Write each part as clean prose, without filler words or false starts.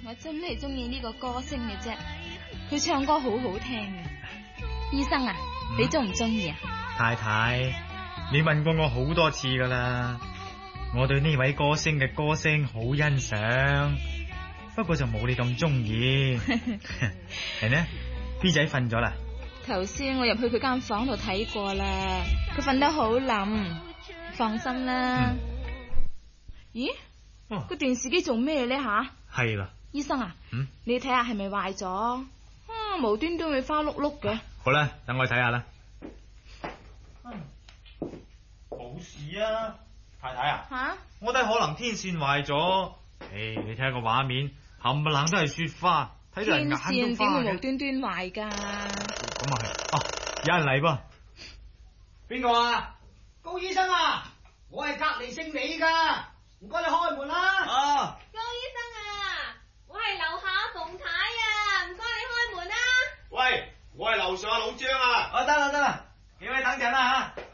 我真係中意呢個歌星嘅啫，佢唱歌好好聽嘅。醫生啊，你中唔中意啊？ 太太，你問過我好多次噶啦，我對呢位歌星嘅歌聲好欣賞，不過就冇你咁中意。係呢 B 仔瞓咗啦？ 頭先我入去佢間房度睇過啦，佢瞓得好冧，放心啦。咦？個電視機做咩呢吓？ 係啦。 醫生啊，你睇下係咪壞咗？無端端會花碌碌嘅。 好啦，等我去睇下啦。冇事啊，太太啊。 吓？ 我睇可能天線壞咗。你睇下個畫面，冚唪唥都係雪花，睇到人眼都花嘅。 天線點會無端端壞噶？ 咁啊係，有人嚟噃。 邊個啊？高醫生啊，我係隔籬姓李噶，唔該你開門啦。 高醫生啊，我係樓下馮太啊，唔該你開門啦。 喂，我係樓上阿老張啊。 得啦，幾位等陣啦吓。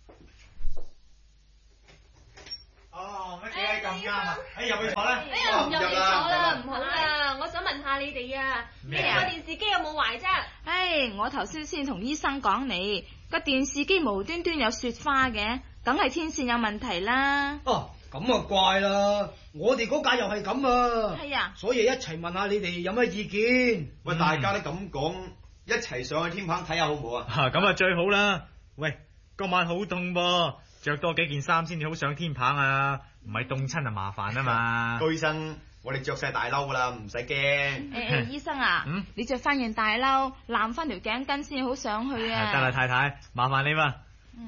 乜幾位咁啱啊？入去坐啦。 唔入嚟坐啦，唔好啦，我想問下你哋啊，你哋個電視機有冇壞啫？ 我頭先同醫生講你個電視機無端端有雪花嘅，梗係天線有問題啦。 咁啊怪啦，我哋嗰屆又係咁啊。 係啊， 所以一齊問下你哋有咩意見。 喂，大家都咁講，一齊上去天棚睇下好唔好啊？ 咁啊最好啦。喂，今晚好凍噃，着多幾件衫先至好上天棚啊，唔係凍親啊麻煩啊嘛。 高醫生，我哋着晒大褸噶啦，唔使驚。 醫生啊，你着翻件大褸，攬翻條頸巾先好上去啊。 得啦，太太，麻煩你嘛。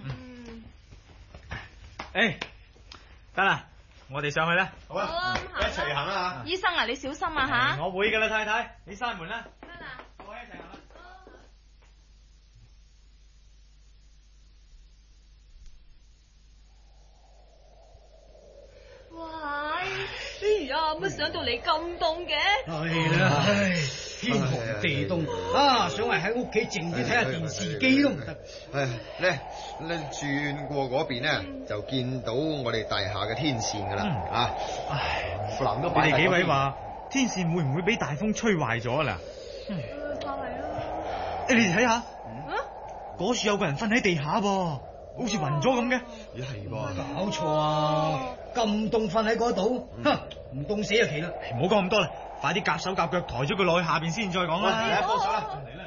得啦，我哋上去啦。 好啊，一齊行啦。 醫生啊，你小心啊吓。 我會噶啦，太太，你閂門啦。 得啦， 我一齊行啦。 哇！乜上到嚟咁凍嘅？ 係啦，天寒地凍想係喺屋企靜啲睇下電視機都唔得。 咧轉過嗰邊咧，就見到我哋大廈嘅天線噶啦。 你哋幾位話天線會唔會俾大風吹壞咗啦？ 怕係咯。 你哋睇下，嗰處有個人瞓喺地下噃，好似暈咗咁嘅。 係噃， 搞錯啊！咁凍瞓喺嗰度，唔凍死就奇啦。 唔好講咁多啦，快啲夾手夾腳抬咗佢落去下邊先再講啦。 嚟幫手啦， 嚟啦！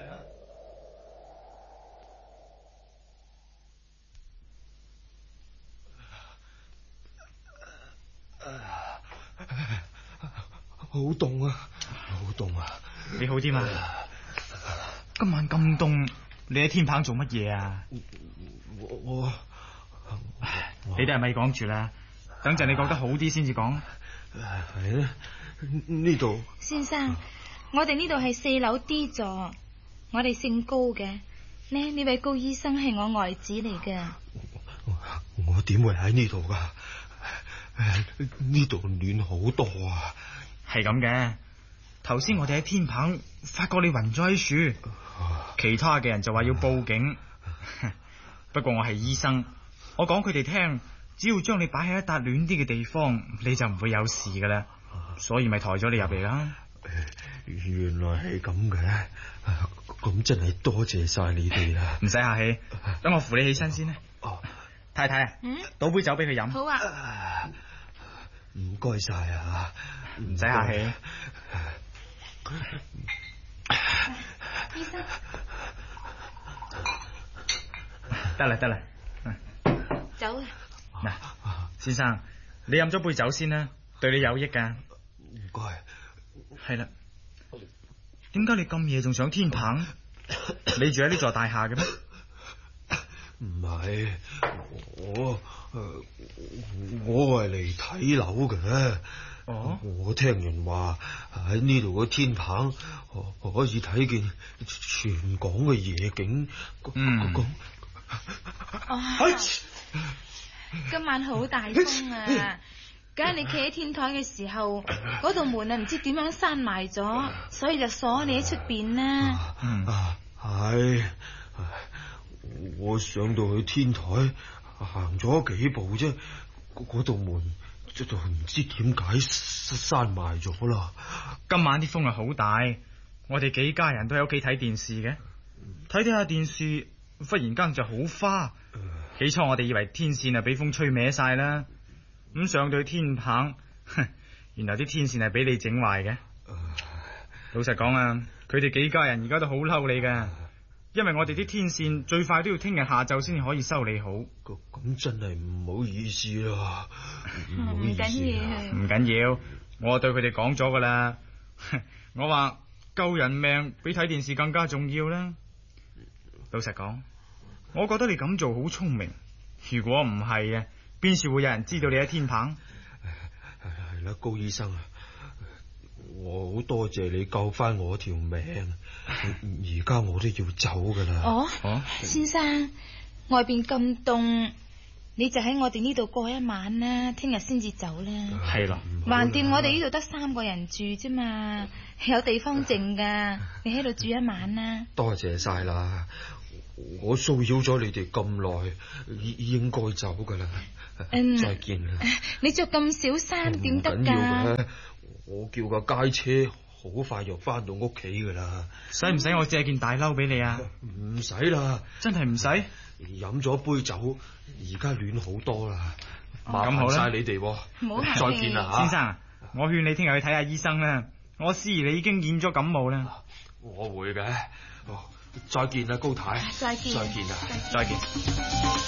好凍啊，好凍啊！ 你好啲嘛？今晚咁凍，你喺天棚做乜嘢啊？ 我你都係咪講住啦？等陣你覺得好啲先至講。 係咧，呢度先生，我哋呢度係4樓 D 座，我哋姓高嘅。呢位高醫生係我外子嚟嘅。 我點會喺呢度噶？呢度暖好多啊！ 係咁嘅，頭先我哋喺天棚發覺你暈咗喺樹，其他嘅人就話要報警。不過我係醫生，我講佢哋聽，只要將你擺喺一笪暖啲嘅地方，你就唔會有事噶啦，所以咪抬咗你入嚟啦。 原來係咁嘅，咁真係多謝晒你哋啦。 唔使客氣，等我扶你起身先啦。太太啊，倒杯酒俾佢飲。 好啊， 唔該晒啊， 唔使客氣。 醫生， 得啦， 走啦。 嗱，先生，你飲咗杯酒先啦，對你有益噶。 唔該。 係啦，點解你咁夜仲上天棚？你住喺呢座大廈嘅咩？ 唔係，我係嚟睇樓嘅。我聽人話喺呢度個天棚可以睇見全港嘅夜景。 今晚好大風啊！梗係你企喺天台嘅時候，嗰道門啊唔知點樣閂埋咗，所以就鎖你喺出邊啦。 係，我上到去天台行咗幾步啫，嗰道門就唔知點解閂埋咗啦。 今晚啲風係好大，我哋幾家人都喺屋企睇電視嘅，睇下電視，忽然間就好花。起初我哋以為天線俾風吹歪晒啦，咁上到天棚，原來啲天線係俾你整壞嘅。老實講啊，佢哋幾家人而家都好嬲你噶，因為我哋啲天線最快都要聽日下晝先至可以修理好。 咁真係唔好意思啦，唔好意思。 唔緊要，我對佢哋講咗噶啦，我話救人命比睇電視更加重要啦。老實講，我覺得你咁做好聰明，如果唔係啊，邊時會有人知道你喺天棚？ 係啦，高醫生啊，我好多謝你救翻我條命，而家我都要走噶啦。 哦，先生，外邊咁凍，你就喺我哋呢度過一晚啦，聽日先至走啦。 係咯， 橫掂我哋呢度得3個人住啫嘛，有地方剩噶，你喺度住一晚啦。 多謝晒啦，我騷擾咗你哋咁耐，應該走噶啦。再見啦。 你着咁少衫點得噶？ 我叫架街車，好快就翻到屋企噶啦。 使唔使我借件大褸俾你啊？ 唔使啦， 真係唔使。 飲咗杯酒，而家暖好多啦。麻煩晒你哋。再見啦， 先生，我勸你聽日去睇下醫生啦。我思疑你已經染咗感冒啦。 我會嘅。再見啦，高太。 再見。 再見啦， 再見。